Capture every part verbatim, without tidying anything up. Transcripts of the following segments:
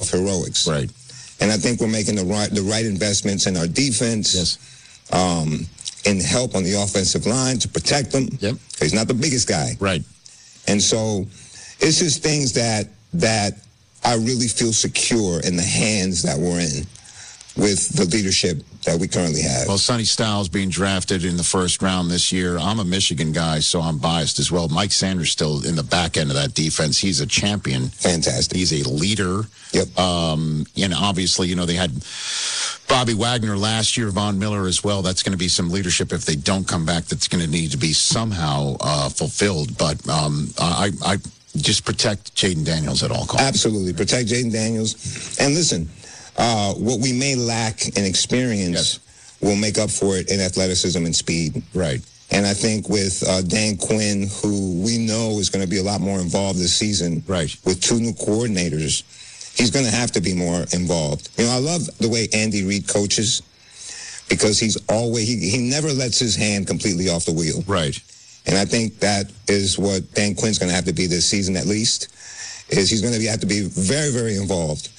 off heroics. Right. And I think we're making the right the right investments in our defense, Yes. um, in help on the offensive line to protect them. Yep. He's not the biggest guy. Right. And so it's just things that that I really feel secure in the hands that we're in with the leadership that we currently have. Well, Sonny Styles being drafted in the first round this year. I'm a Michigan guy, so I'm biased as well. Mike Sanders still in the back end of that defense. He's a champion. Fantastic. He's a leader. Yep. Um, and obviously, you know, they had Bobby Wagner last year, Von Miller as well. That's going to be some leadership if they don't come back. That's going to need to be somehow uh, fulfilled. But um, I, I just protect Jaden Daniels at all costs. Absolutely. Protect Jaden Daniels. And listen, Uh, what we may lack in experience yes. will make up for it in athleticism and speed. Right. And I think with uh, Dan Quinn, who we know is going to be a lot more involved this season, right. with two new coordinators, he's going to have to be more involved. You know, I love the way Andy Reid coaches because he's always, he, he never lets his hand completely off the wheel. Right. And I think that is what Dan Quinn's going to have to be this season at least, is he's going to be, have to be very, very involved.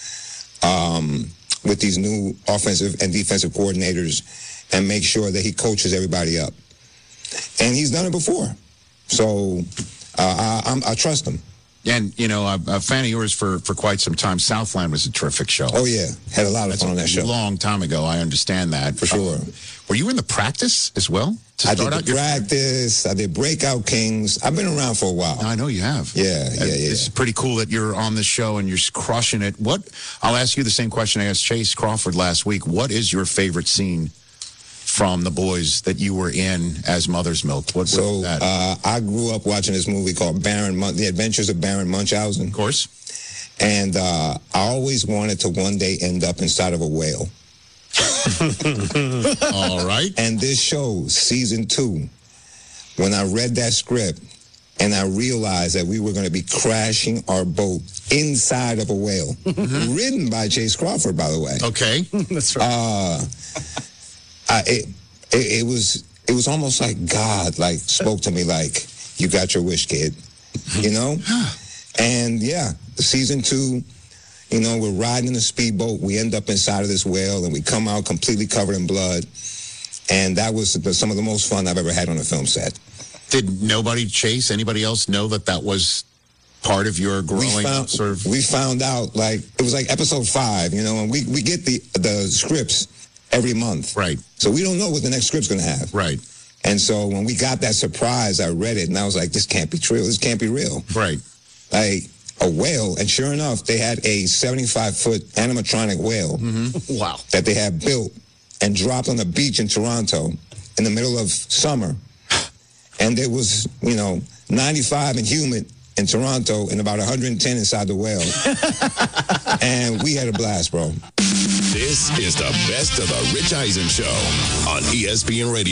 Um, with these new offensive and defensive coordinators and make sure that he coaches everybody up. And he's done it before. So uh, I, I'm, I trust him. And, you know, I'm a fan of yours for, for quite some time. Southland was a terrific show. Oh, yeah. Had a lot of That's fun on that show. A long time ago. I understand that. For sure. Um, were you in the practice as well? I did the practice. I did Breakout Kings. I've been around for a while. I know you have. Yeah, yeah, yeah. It's pretty cool that you're on this show and you're crushing it. What? I'll ask you the same question I asked Chase Crawford last week. What is your favorite scene from The Boys that you were in as Mother's Milk? What so, was that? Uh, I grew up watching this movie called Baron Mun- The Adventures of Baron Munchausen. Of course. And uh, I always wanted to one day end up inside of a whale. All right. And this show, season two, when I read that script and I realized that we were going to be crashing our boat inside of a whale, mm-hmm. written by Chase Crawford, by the way. Okay. That's right. Uh, I, it, it, it was it was almost like God like spoke to me like, you got your wish, kid, you know? And yeah, season two, you know, we're riding in a speedboat. We end up inside of this whale, and we come out completely covered in blood. And that was the, some of the most fun I've ever had on a film set. Did nobody, Chase, anybody else know that that was part of your growing we found, sort of... We found out, like, it was like episode five, you know, and we, we get the, the scripts every month. Right. So we don't know what the next script's going to have. Right. And so when we got that surprise, I read it, and I was like, this can't be true. This can't be real. Right. Like... a whale, and sure enough, they had a seventy-five foot animatronic whale mm-hmm. wow. that they had built and dropped on the beach in Toronto in the middle of summer. And it was, you know, ninety-five and humid in Toronto and about one hundred ten inside the whale. And we had a blast, bro. This is the best of the Rich Eisen Show on E S P N Radio.